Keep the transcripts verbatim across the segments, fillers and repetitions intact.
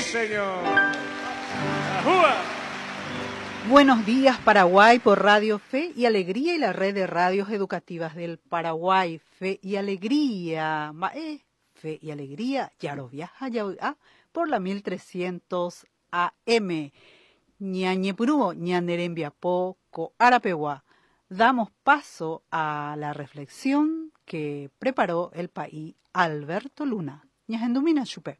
señor! ¡Ajúa! Buenos días, Paraguay, por Radio Fe y Alegría y la red de radios educativas del Paraguay. Fe y Alegría, Mae, Fe y Alegría, Yaro Viaja, ya por la mil trescientos A M. Ñañepurúo, Ñanerembiapó, Coarapeguá. Damos paso a la reflexión que preparó el país Alberto Luna. Ñajendumina Chupe.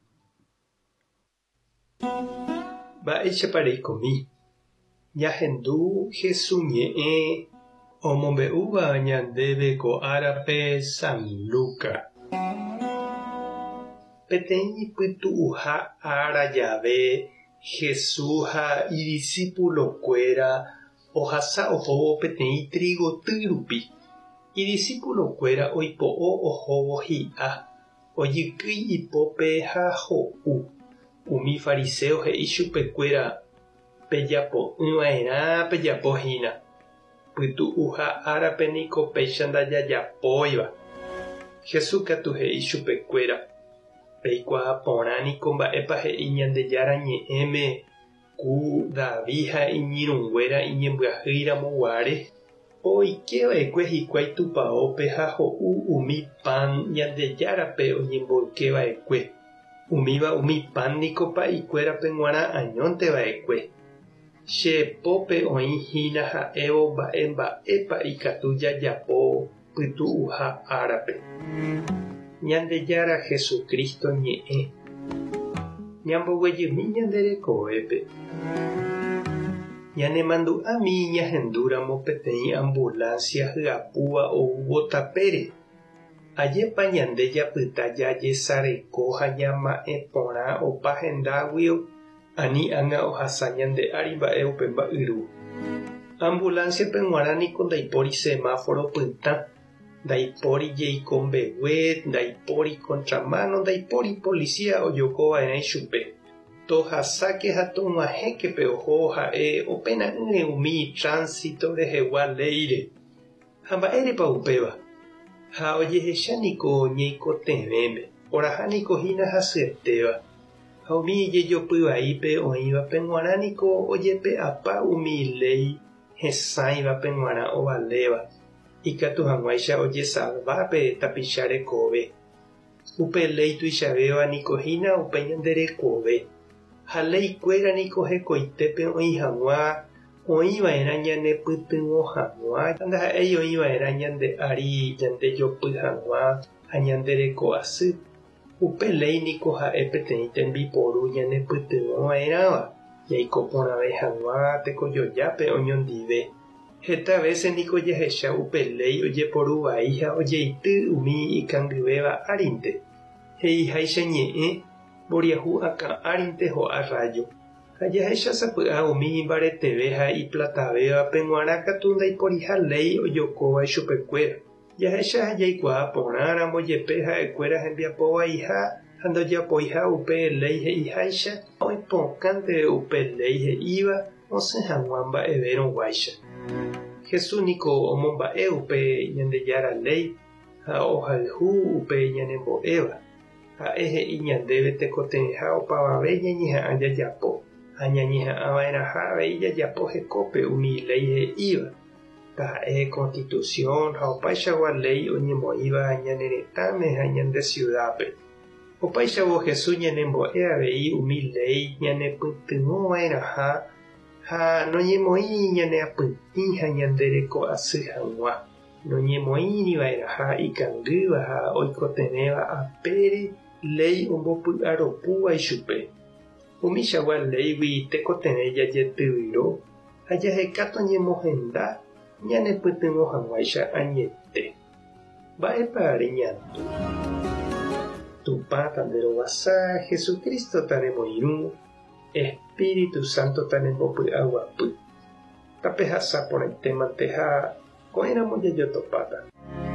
Va echa parei comi. Ñahendu Jesuñe'ẽ omombe'úva ñandéve Ko'árape San Luca. Peteĩ pytu'uha ára jave Jesús ha idiscípulokuéra ohasa ohóvo peteĩ trigo tyrupi. Idiscípulokuéra oipo'o ohóvo hi'a, ojykýi ipópe ha ho'u. Umi fariseo he'i chupekuéra pejapo'ỹva'erã pejapohína. Pytu'uha árape niko péicha ndajajapóiva. Jesús katu he'i chupekuéra. Peikuaa porã niko mba'épa he'i Ñandejára ñe'ẽme ku David ha iñirũnguéra iñembyahýiramo guáre. Oikeva'ekue hikuái tupãópe ha ho'u umi pan Ñandejárape oñemboykeva'ekue. Umíva umi pan niko pa'ikuérape g̃uarã añónteva'ekue. Chepópe oĩhína ha'évo mba'e mba'épa ikatu jajapo pytu'uha árape. Ñandejára Jesucristo ñe'ẽ. Ñamboguejymi ñanderekovépe. Ñanemandu'ámi ñahendúramo peteĩ ambulancia hyapúva oúvo tapére. Ajépa ñande japyta jajesareko ha ñama'ẽ porã opa hendáguio ani ág̃a ohasa ñande ári mba'e upe mba'yru. Ambulanciape g̃uarã niko ndaipóri semáforo pytã. Ndaipóri jeiko mbegue, ndaipóri contramano, ndaipóri policía ojokova'erã chupe. Tohasáke ha tog̃uahẽkepe oho ha'e opena'ỹre umi tránsito rehegua léire. Ha mba'érepa upéva. Ha ojehecha niko ñaikotevẽme. Oraha niko hína hasyetéva. Ha umi jejopyvaípe oĩvape g̃uarã niko ojepe'apa umi ley hesãivape g̃uarã ovaléva. Ikatu hag̃uáicha ojesavápe tapicha rekove. Upe ley tuichavéva niko hína upe ñanderekove. Ha leikuéra niko hekoitépe oĩ hag̃ua oĩva'erã ñanepytyvõ hag̃ua ndaha'éi oĩva'erã ñande ári ñandejopy hag̃ua ha ñandereko asy. Upe ley niko ha'e peteĩ tembiporu ñanepytyvõva'erãva. Yaiko porãve hag̃ua tekojojápe oñondive. Heta veces niko jahecha upe ley ojeporuvai ha ojeity umi ikangyvéva árinte. He'iháicha ñe'ẽ mboriahu akã árinte ho'a rayo. Ha jahecha sapy'a umi imbareteve ha iplatavévape g̃uarã katu ndaiporiha ley ojokóva chupekuéra. Jahecha ha jaikuaa porãra mbojepe ha'ekuéra hembiapovaiha ha ndojapóiha upe ley he'iháicha oipokãnte upe ley he'íva osẽ hag̃ua mba'everõguáicha. Jesús niko omomba'e upe Ñandejára ley ha ohayhu upe ñanembo'éva. Ha'e he'i ñandéve tekotẽha opavave ñañeha'ã jajapo. Ha ñañeha'ãva'erã avei jajapo hekópe umi ley he'íva. Taha'e constitución ha opaichagua ley oñemoĩva ñane retãme ha ñande ciudápe. Opaichagua Jesús ñanembo'e avei umi ley ñanepytyvõva'erãha ha noñemoĩ ñaneapytĩ ha ñandereko asy hag̃ua. Noñemoĩriva'erãha ikangýva ha oikotevẽva apére ley ombopy'aropúva ichupe. Umíchagua leygui tekotevẽ jajetyvyro ha jahekátu oñemohenda ñanepytyvõ hag̃uáicha añete. Mba'épa reñandu. Tupã tanderovasa Jesucristo taremoirũ. Espíritu Santo tanembopy'aguapy. Tapehasa porãitémante ha ko'ẽramo jajotopáta.